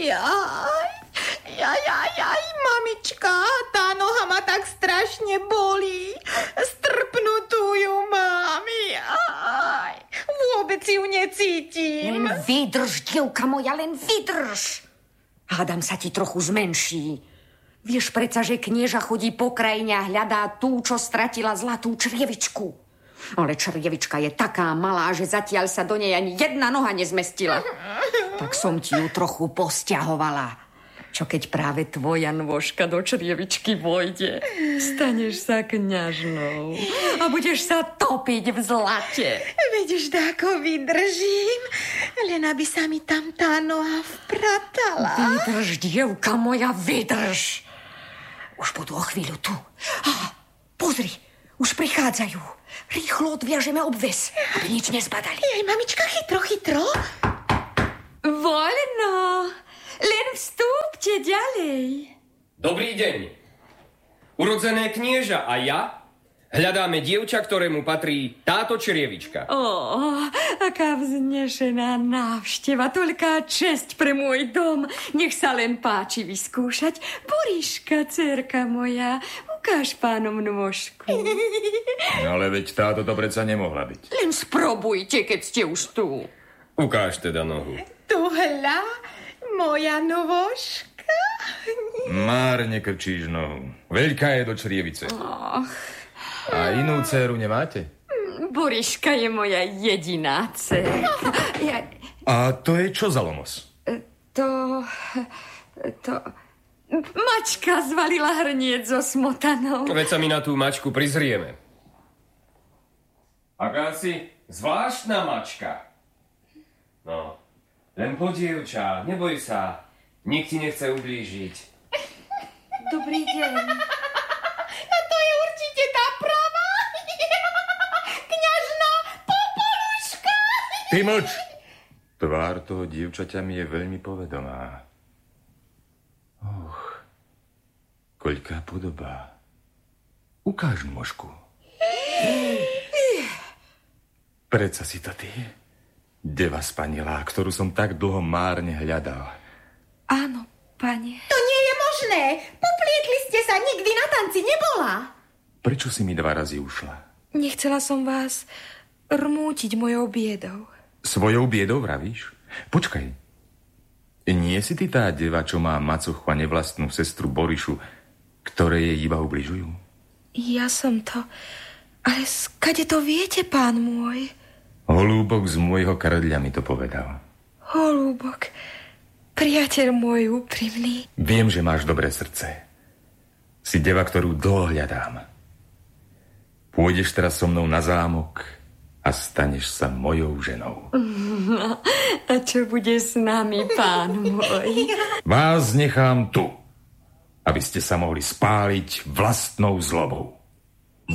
Jaj, mamička, tá noha ma tak strašne bolí. Strpnutú ju mám. Jaj, vôbec ju necítim. Len vydrž, dievka moja, len vydrž. Hádam sa ti trochu zmenší. Vieš predsa, že knieža chodí po krajine a hľadá tú, čo stratila zlatú črievičku. Ale črievička je taká malá, že zatiaľ sa do nej ani jedna noha nezmestila. Tak som ti ju trochu posťahovala. Čo keď práve tvoja nôžka do črievičky vojde? Staneš sa kňažnou a budeš sa topiť v zlate. Vidíš, dáko vydržím, len aby sa mi tam tá noha vpratala. Vydrž, dievka moja, vydrž. Už budú o chvíľu tu. Pozri, už prichádzajú. Rýchlo odviažeme obves, aby nič nezbadali. Jej, mamička, chytro. Voľno, len vstúpte ďalej. Dobrý deň. Urodzené knieža a ja hľadáme dievča, ktorému patrí táto črievička. Aká vznešená návšteva, toľká česť pre môj dom. Nech sa len páči vyskúšať. Boríška, dcerka moja, ukáž pánom nôžku. No ale veď táto to predsa nemohla byť. Len sprobujte, keď ste už tu. Ukáž teda nohu. Tu hľa, moja nôžka. Márne krčíš nohu. Veľká je do črievice. A inú dceru nemáte? Boriška je moja jediná dcerka. A to je čo za lomos? To... Mačka zvalila hrniec so smotanou. Veď sa mi na tú mačku prizrieme. Akási zvláštna mačka. No, len poď, dievča, neboj sa. Nik ti nechce ublížiť. Dobrý deň. A to je určite tá pravá. Kňažná Popoluška. Ty mlč! Tvár toho dievčaťa mi je veľmi povedomá. Koľká podobá. Ukáž nôžku. Predsa si to ty? Deva spanilá, ktorú som tak dlho márne hľadal. Áno, pane. To nie je možné. Poplietli ste sa, nikdy na tanci nebola. Prečo si mi 2 razy ušla? Nechcela som vás rmútiť mojou biedou. Svojou biedou vravíš? Počkaj. Nie si ty tá deva, čo má macochu a nevlastnú sestru Borišu, ktoré jej iba ubližujú? Ja som to. Ale skade to viete, pán môj? Holúbok z môjho krdľa mi to povedal. Holúbok, priateľ môj úprimný. Viem, že máš dobré srdce. Si deva, ktorú dlho hľadám. Pôjdeš teraz so mnou na zámok a staneš sa mojou ženou. A čo bude s nami, pán môj? Vás nechám tu, aby ste sa mohli spáliť vlastnou zlobou.